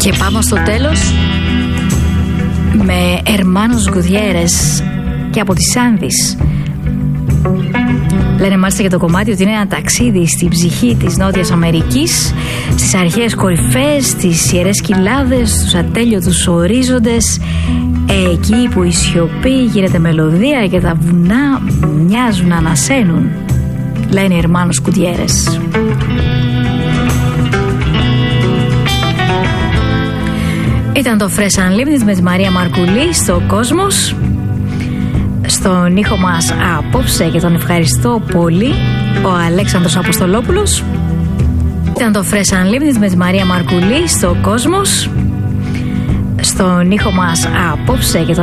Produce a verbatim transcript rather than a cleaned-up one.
Και πάμε στο τέλος με Hermanos Gutierrez και από τις Άνδης. Λένε μάλιστα για το κομμάτι ότι είναι ένα ταξίδι στην ψυχή της Νότιας Αμερικής, στις αρχαίες κορυφές, στις ιερές κοιλάδες, στους ατέλειωτους ορίζοντες, εκεί που η σιωπή γίνεται μελωδία και τα βουνά μοιάζουν να ανασένουν. Λένε οι Hermanos Gutierrez. Ήταν το Fresh Unlimited με τη Μαρία Μαρκουλή στο Κόσμος. Στον ήχο μας απόψε και τον ευχαριστώ πολύ, ο Αλέξανδρος Αποστολόπουλος. Ήταν το Fresh Unlimited με τη Μαρία Μαρκουλή στο Κόσμος. Στον ήχο μας απόψε και τον